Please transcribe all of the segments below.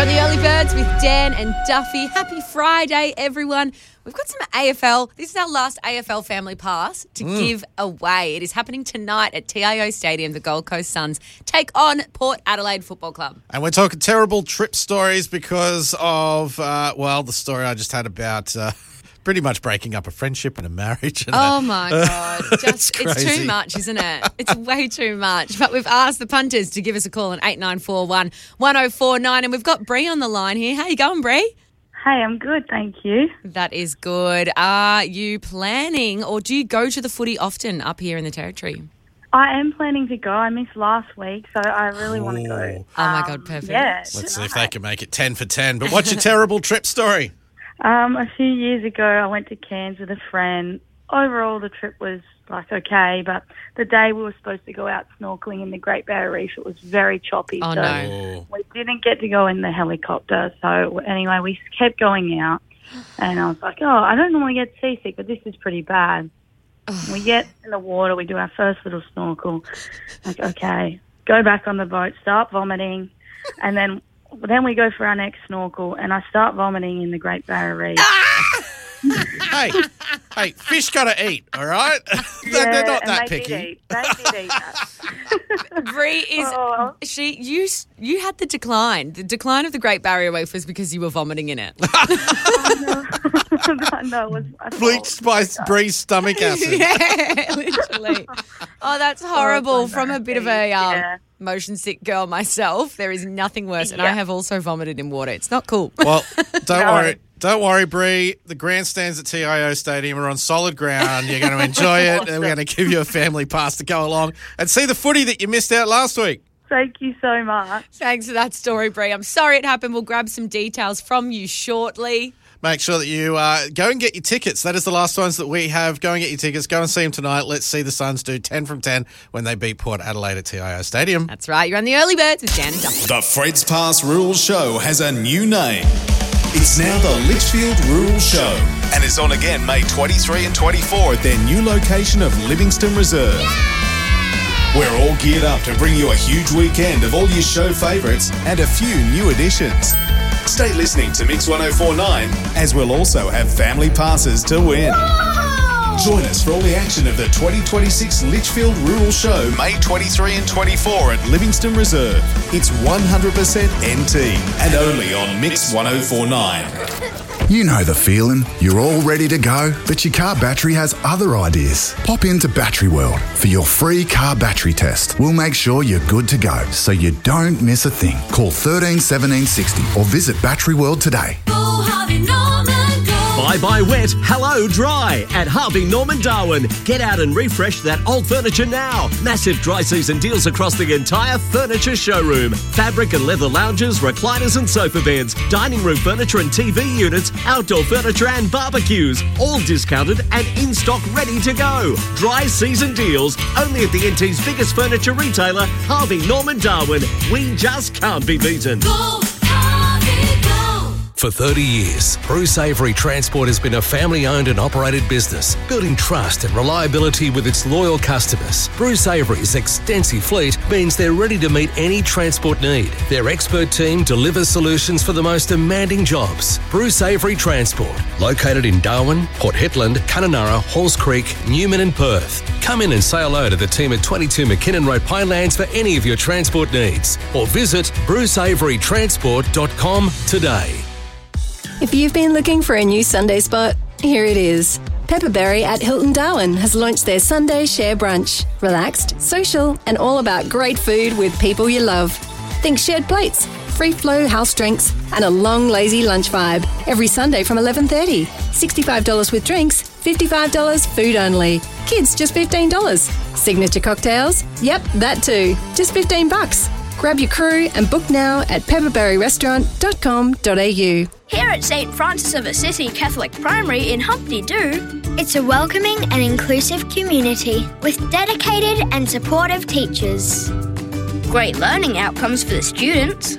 the Early Birds with Dan and Duffy. Happy Friday, everyone. We've got some AFL. This is our last AFL Family Pass to give away. It is happening tonight at TIO Stadium. The Gold Coast Suns take on Port Adelaide Football Club. And we're talking terrible trip stories because of, the story I just had about pretty much breaking up a friendship and a marriage. And my God. It's too much, isn't it? It's way too much. But we've asked the punters to give us a call on 8941 1049. And we've got Bree on the line here. How you going, Bree? Hey, I'm good, thank you. That is good. Are you planning or do you go to the footy often up here in the Territory? I am planning to go. I missed last week, so I really want to go. Oh, my God, perfect. Yeah, Let's see if they can make it 10 for 10. But what's your terrible trip story? A few years ago, I went to Cairns with a friend. Overall, the trip was okay, but the day we were supposed to go out snorkeling in the Great Barrier Reef, it was very choppy. Oh, so no. we didn't get to go in the helicopter. So anyway, we kept going out, and I was like, I don't normally get seasick, but this is pretty bad. We get in the water, we do our first little snorkel. Like, okay, go back on the boat, start vomiting, and then we go for our next snorkel, and I start vomiting in the Great Barrier Reef. Hey, fish got to eat, all right? Yeah, They're not that they picky. Did eat. They did eat that. Bree is you had the decline. The decline of the Great Barrier Reef was because you were vomiting in it. No, it was Bleached by Bree's stomach acid. Yeah, literally. Oh, that's horrible. From a bit of a motion sick girl myself, there is nothing worse. And I have also vomited in water. It's not cool. Well, don't worry, Bree. The grandstands at TIO Stadium are on solid ground. You're going to enjoy it, and we're going to give you a family pass to go along and see the footy that you missed out last week. Thank you so much. Thanks for that story, Bree. I'm sorry it happened. We'll grab some details from you shortly. Make sure that you go and get your tickets. That is the last ones that we have. Go and get your tickets. Go and see them tonight. Let's see the Suns do 10 from 10 when they beat Port Adelaide at TIO Stadium. That's right. You're on the Early Birds with Dan and Duffy. The Fred's Pass Rural Show has a new name. It's now the Litchfield Rural Show and is on again May 23 and 24 at their new location of Livingston Reserve. Yeah! We're all geared up to bring you a huge weekend of all your show favourites and a few new additions. Stay listening to Mix 1049 as we'll also have family passes to win. Whoa! Join us for all the action of the 2026 Litchfield Rural Show, May 23 and 24 at Livingston Reserve. It's 100% NT and only on Mix 1049. You know the feeling. You're all ready to go, but your car battery has other ideas. Pop into Battery World for your free car battery test. We'll make sure you're good to go, so you don't miss a thing. Call 13 17 60 or visit Battery World today. Go Harvey Norman, go. Bye wet, hello dry at Harvey Norman Darwin. Get out and refresh that old furniture now. Massive dry season deals across the entire furniture showroom. Fabric and leather lounges, recliners and sofa beds, dining room furniture and TV units, outdoor furniture and barbecues, all discounted and in stock ready to go. Dry season deals only at the NT's biggest furniture retailer, Harvey Norman Darwin. We just can't be beaten. Go Harvey, go. For 30 years, Bruce Avery Transport has been a family-owned and operated business, building trust and reliability with its loyal customers. Bruce Avery's extensive fleet means they're ready to meet any transport need. Their expert team delivers solutions for the most demanding jobs. Bruce Avery Transport, located in Darwin, Port Hedland, Kununurra, Halls Creek, Newman and Perth. Come in and say hello to the team at 22 McKinnon Road, Pinelands for any of your transport needs, or visit bruceaverytransport.com today. If you've been looking for a new Sunday spot, here it is. Pepperberry at Hilton Darwin has launched their Sunday Share Brunch. Relaxed, social, and all about great food with people you love. Think shared plates, free flow house drinks, and a long, lazy lunch vibe. Every Sunday from 11:30. $65 with drinks, $55 food only. Kids, just $15. Signature cocktails? Yep, that too. Just $15. Grab your crew and book now at pepperberryrestaurant.com.au. Here at St. Francis of Assisi Catholic Primary in Humpty Doo, it's a welcoming and inclusive community with dedicated and supportive teachers. Great learning outcomes for the students.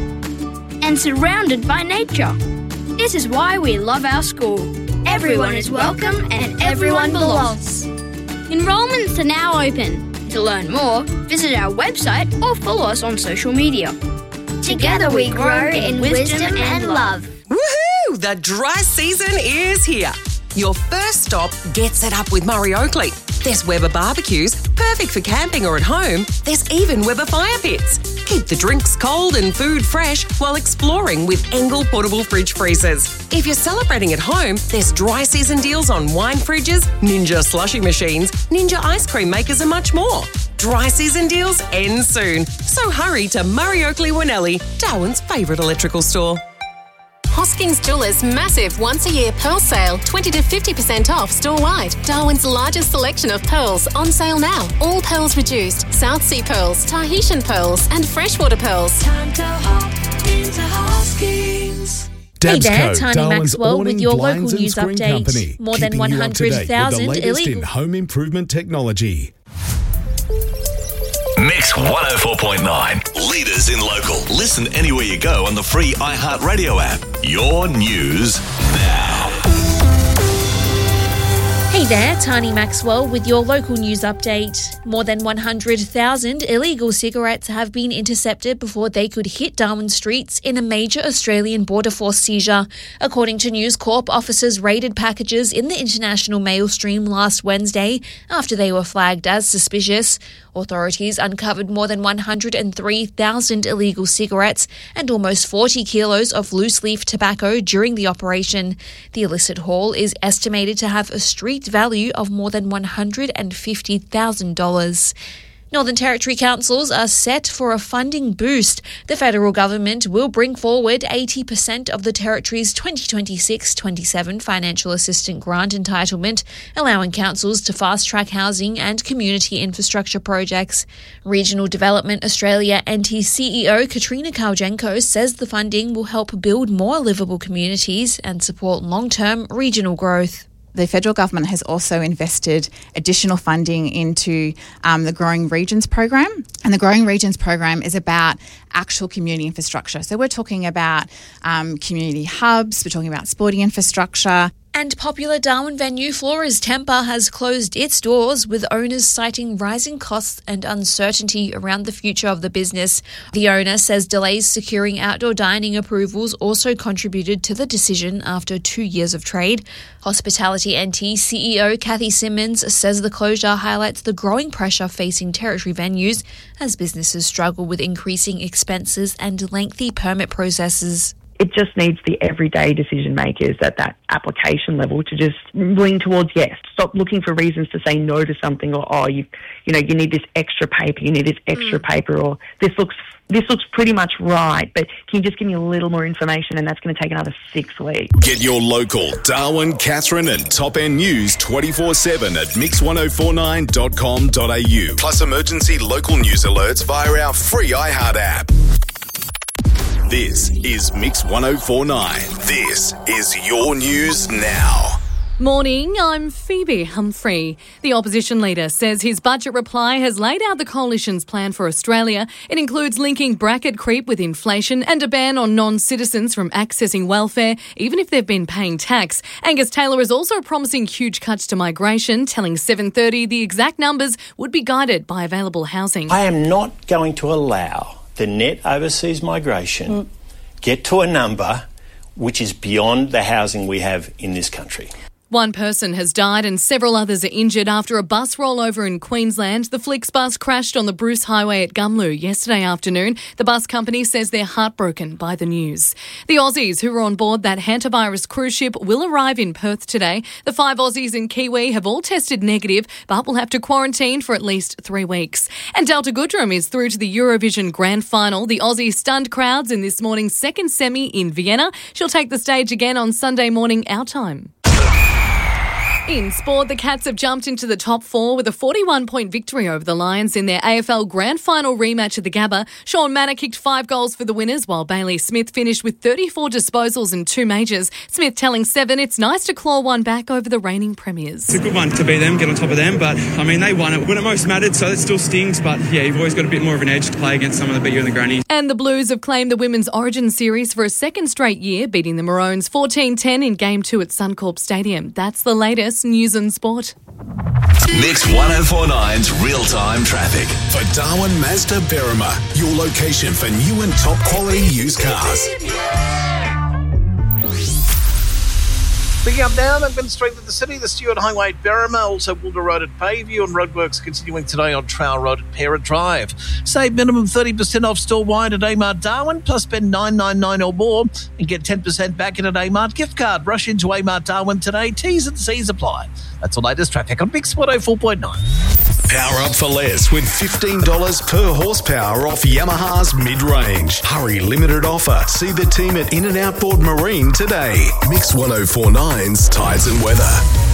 And surrounded by nature. This is why we love our school. Everyone is welcome and everyone belongs. Enrollments are now open. To learn more, visit our website or follow us on social media. Together we grow in wisdom and love. Woohoo! The dry season is here. Your first stop gets it up with Murray Oakley. There's Weber barbecues, perfect for camping or at home. There's even Weber fire pits. Keep the drinks cold and food fresh while exploring with Engel portable fridge freezers. If you're celebrating at home, there's dry season deals on wine fridges, Ninja slushy machines, Ninja ice cream makers and much more. Dry season deals end soon. So hurry to Murray Oakley Winnelli, Darwin's favourite electrical store. Hoskins Jewelers' massive once-a-year pearl sale, 20 to 50% off store-wide. Darwin's largest selection of pearls on sale now. All pearls reduced, South Sea pearls, Tahitian pearls and freshwater pearls. Time to hop into Hoskins. Hey there, Dabsco, Tony Darwin's Maxwell with awning, your blinds local and news screen update. company, More than keeping you up to date with the 100,000 latest in illegal. home improvement technology. Mix 104.9. Leaders in local. Listen anywhere you go on the free iHeartRadio app. Your news now. Hey there, Tony Maxwell with your local news update. More than 100,000 illegal cigarettes have been intercepted before they could hit Darwin streets in a major Australian Border Force seizure. According to News Corp, officers raided packages in the international mail stream last Wednesday after they were flagged as suspicious. Authorities uncovered more than 103,000 illegal cigarettes and almost 40 kilos of loose-leaf tobacco during the operation. The illicit haul is estimated to have a street value of more than $150,000. Northern Territory councils are set for a funding boost. The federal government will bring forward 80% of the territory's 2026-27 financial assistance grant entitlement, allowing councils to fast-track housing and community infrastructure projects. Regional Development Australia NT CEO Katrina Kaljenko says the funding will help build more livable communities and support long-term regional growth. The federal government has also invested additional funding into the Growing Regions program. And the Growing Regions program is about actual community infrastructure. So we're talking about community hubs, we're talking about sporting infrastructure. And popular Darwin venue Flora's Temper has closed its doors, with owners citing rising costs and uncertainty around the future of the business. The owner says delays securing outdoor dining approvals also contributed to the decision after 2 years of trade. Hospitality NT CEO Kathy Simmons says the closure highlights the growing pressure facing Territory venues as businesses struggle with increasing expenses and lengthy permit processes. It just needs the everyday decision makers at that application level to just lean towards yes. Stop looking for reasons to say no to something, or you need this extra paper, you need this extra paper, or this looks pretty much right, but can you just give me a little more information? And that's going to take another 6 weeks. Get your local Darwin, Catherine and Top End News 24/7 at mix1049.com.au. Plus emergency local news alerts via our free iHeart app. This is Mix 104.9. This is your news now. Morning, I'm Phoebe Humphrey. The opposition leader says his budget reply has laid out the coalition's plan for Australia. It includes linking bracket creep with inflation and a ban on non-citizens from accessing welfare, even if they've been paying tax. Angus Taylor is also promising huge cuts to migration, telling 7:30 the exact numbers would be guided by available housing. I am not going to allow the net overseas migration get to a number which is beyond the housing we have in this country. One person has died and several others are injured after a bus rollover in Queensland. The Flix bus crashed on the Bruce Highway at Gumlu yesterday afternoon. The bus company says they're heartbroken by the news. The Aussies who were on board that hantavirus cruise ship will arrive in Perth today. The 5 Aussies and Kiwi have all tested negative, but will have to quarantine for at least 3 weeks. And Delta Goodrem is through to the Eurovision Grand Final. The Aussie stunned crowds in this morning's second semi in Vienna. She'll take the stage again on Sunday morning our time. In sport, the Cats have jumped into the top 4 with a 41-point victory over the Lions in their AFL Grand Final rematch at the Gabba. Sean Manor kicked 5 goals for the winners, while Bailey Smith finished with 34 disposals and 2 majors. Smith telling 7 it's nice to claw one back over the reigning premiers. It's a good one to beat them, get on top of them, but I mean, they won it when it most mattered, so it still stings, but yeah, you've always got a bit more of an edge to play against someone that beat you in the granny. And the Blues have claimed the Women's Origin Series for a second straight year, beating the Maroons 14-10 in Game 2 at Suncorp Stadium. That's the latest news and sport. Mix 1049's real-time traffic. For Darwin Mazda Berrima, your location for new and top-quality used cars. Picking up now, Duncan Street with the city, the Stewart Highway at Berrima, also Boulder Road at Bayview, and roadworks continuing today on Trail Road at Parrot Drive. Save minimum 30% off store-wide at Amart Darwin, plus spend $9.99 or more and get 10% back in an Amart gift card. Rush into Amart Darwin today. T's and C's apply. That's the latest traffic on Mix 104.9. Power up for less with $15 per horsepower off Yamaha's mid-range. Hurry, limited offer. See the team at In-N-Out Board Marine today. Mix 104.9's Tides and Weather.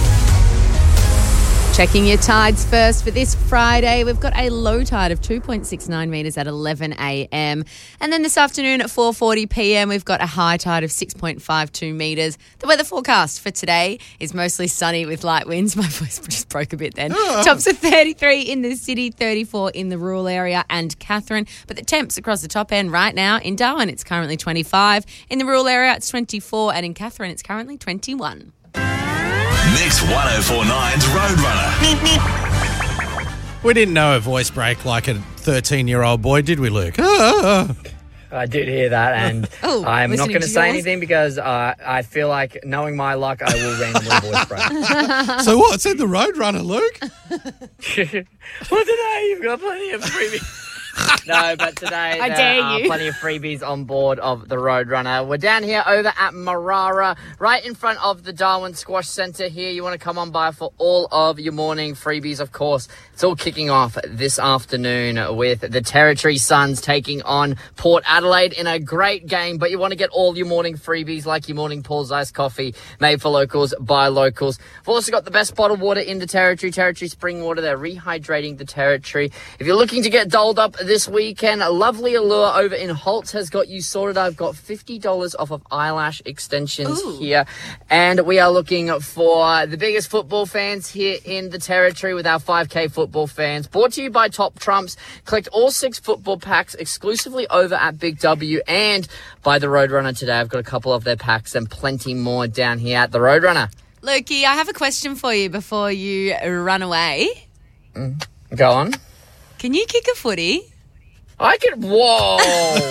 Checking your tides first for this Friday. We've got a low tide of 2.69 metres at 11 a.m. And then this afternoon at 4:40 p.m, we've got a high tide of 6.52 metres. The weather forecast for today is mostly sunny with light winds. My voice just broke a bit then. Tops of 33 in the city, 34 in the rural area and Katherine. But the temps across the top end right now in Darwin, it's currently 25. In the rural area, it's 24. And in Katherine, it's currently 21. Mix 1049's Roadrunner. We didn't know a voice break like a 13-year-old boy, did we, Luke? I did hear that, and I'm not going to say anything because I feel like, knowing my luck, I will randomly voice break. So what? Said the Roadrunner, Luke? Well, today you've got plenty of freebies. No, but today there are plenty of freebies on board of the Roadrunner. We're down here over at Marara, right in front of the Darwin Squash Centre here. You want to come on by for all of your morning freebies, of course. It's all kicking off this afternoon with the Territory Suns taking on Port Adelaide in a great game. But you want to get all your morning freebies like your morning Paul's Iced Coffee, made for locals, by locals. We've also got the best bottled water in the Territory Spring Water. They're rehydrating the Territory. If you're looking to get doled up this weekend, a lovely Allure over in Holtz has got you sorted. I've got $50 off of eyelash extensions here. And we are looking for the biggest football fans here in the Territory with our 5K football fans. Brought to you by Top Trumps. Collect all 6 football packs exclusively over at Big W and by the Roadrunner today. I've got a couple of their packs and plenty more down here at the Roadrunner. Lukey, I have a question for you before you run away. Go on. Can you kick a footy? I can. Whoa.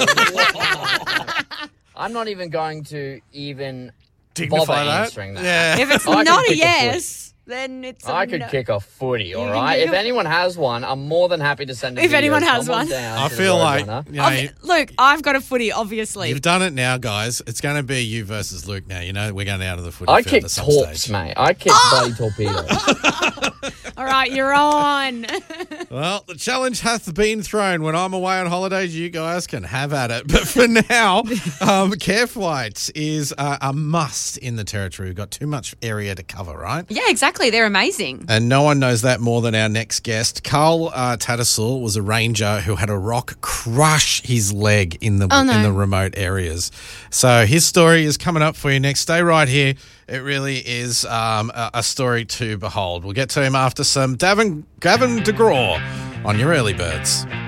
I'm not even going to bother answering that. Yeah. If it's not a yes, then it's I could kick a footy, all right? If anyone has one, I'm more than happy to send it. If anyone has one. I feel like, Luke, I've got a footy, obviously. You've done it now, guys. It's going to be you versus Luke now. You know, we're going out of the footy I field kick at some torps, stage. mate. I kick bloody torpedoes. All right, you're on. Well, the challenge hath been thrown. When I'm away on holidays, you guys can have at it. But for now, care flights is a must in the Territory. We've got too much area to cover, right? Yeah, exactly. They're amazing. And no one knows that more than our next guest. Carl Tattersall was a ranger who had a rock crush his leg in the remote areas. So his story is coming up for you next. Stay right here. It really is a story to behold. We'll get to him after some Gavin DeGraw on your early birds.